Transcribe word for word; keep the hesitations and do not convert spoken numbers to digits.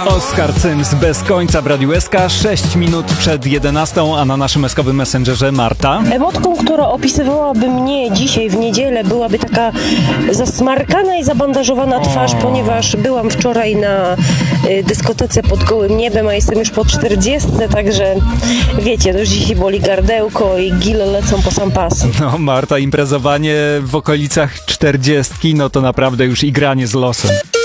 Oskar Cyms bez końca w Radiu S K, sześć minut przed jedenastą, a na naszym eskowym messengerze Marta. Emotką, która opisywałaby mnie dzisiaj w niedzielę, byłaby taka zasmarkana i zabandażowana twarz, ponieważ byłam wczoraj na y, dyskotece pod gołym niebem, a jestem już po czterdziestce, także wiecie, to już dzisiaj boli gardełko i gile lecą po sam pas. No Marta, imprezowanie w okolicach czterdziestki, no to naprawdę już igranie z losem.